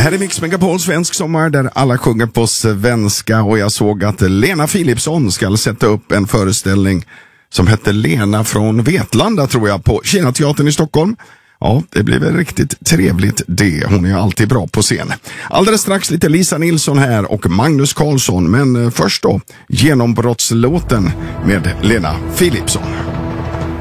Här är Mix Megapol svensk sommar där alla sjunger på svenska, och jag såg att Lena Philipsson ska sätta upp en föreställning som heter Lena från Vetlanda, tror jag, på Kinateatern i Stockholm. Ja, det blir väl riktigt trevligt det. Hon är alltid bra på scen. Alldeles strax lite Lisa Nilsson här och Magnus Carlsson, men först då genombrottslåten med Lena Philipsson.